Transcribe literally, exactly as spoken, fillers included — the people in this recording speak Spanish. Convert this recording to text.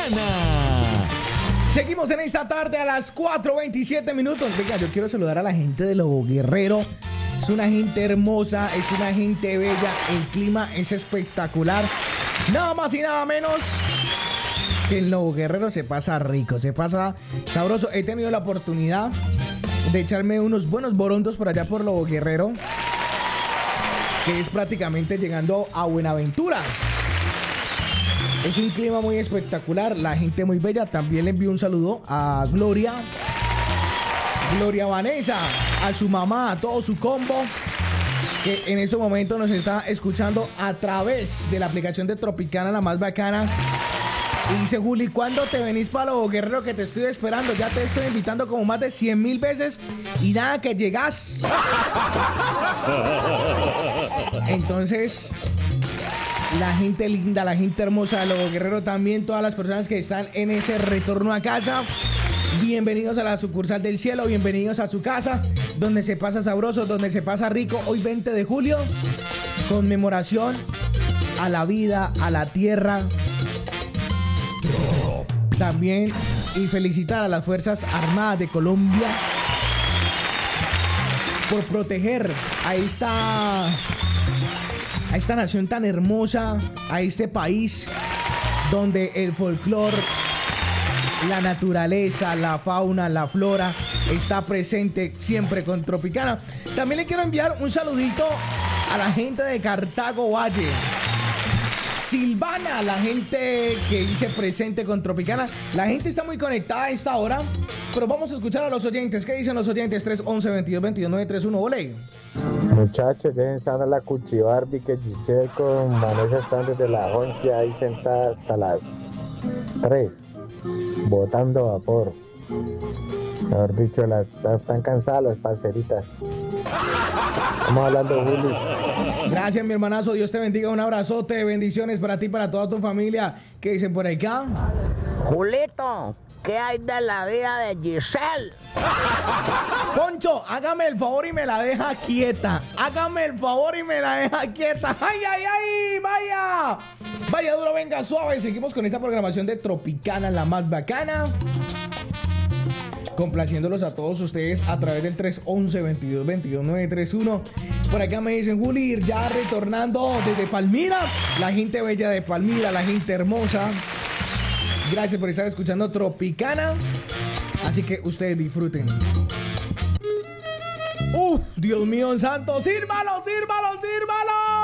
Tropicana. Seguimos en esta tarde a las cuatro veintisiete minutos. Venga, yo quiero saludar a la gente de Lobo Guerrero. Es una gente hermosa, es una gente bella. El clima es espectacular. Nada más y nada menos que en Lobo Guerrero se pasa rico, se pasa sabroso. He tenido la oportunidad de echarme unos buenos borondos por allá por Lobo Guerrero, que es prácticamente llegando a Buenaventura. Es un clima muy espectacular, la gente muy bella. También le envío un saludo a Gloria, Gloria Vanessa, a su mamá, a todo su combo, que en este momento nos está escuchando a través de la aplicación de Tropicana, la más bacana. Y dice Juli, ¿cuándo te venís para Lobo Guerrero? Que te estoy esperando. Ya te estoy invitando como más de cien mil veces y nada que llegás. Entonces, la gente linda, la gente hermosa de Lobo Guerrero, también todas las personas que están en ese retorno a casa, bienvenidos a la sucursal del cielo, bienvenidos a su casa, donde se pasa sabroso, donde se pasa rico. Hoy veinte de julio, conmemoración a la vida, a la tierra. También y felicitar a las Fuerzas Armadas de Colombia por proteger a esta, a esta nación tan hermosa, a este país donde el folclore, la naturaleza, la fauna, la flora está presente siempre con Tropicana. También le quiero enviar un saludito a la gente de Cartago Valle, Silvana, la gente que dice presente con Tropicana. La gente está muy conectada a esta hora, pero vamos a escuchar a los oyentes. ¿Qué dicen los oyentes? tres once veintidós veintidós nueve treinta y uno. Ole. Muchachos, dejen sana la Cuchi Barbie, que Giselle con Vanessa están desde las once ahí sentadas hasta las tres, botando vapor. Mejor dicho, las, están cansadas las parceritas. Estamos hablando, Juli. Gracias, mi hermanazo. Dios te bendiga. Un abrazote. Bendiciones para ti, para toda tu familia. ¿Qué dicen por acá? Julito, ¿qué hay de la vida de Giselle? Poncho, hágame el favor y me la deja quieta. Hágame el favor y me la deja quieta. ¡Ay, ay, ay! ¡Vaya! Vaya duro, venga suave. Seguimos con esta programación de Tropicana, la más bacana, complaciéndolos a todos ustedes a través del tres once veintidós veintidós nueve treinta y uno. Por acá me dicen, Juli, ya retornando desde Palmira. La gente bella de Palmira, la gente hermosa. Gracias por estar escuchando Tropicana. Así que ustedes disfruten. ¡Uf! Dios mío santo, sírvalo, sírvalo, sírvalo.